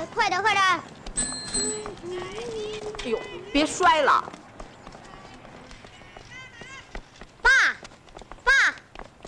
快点，快点！ 哎呦，别摔了！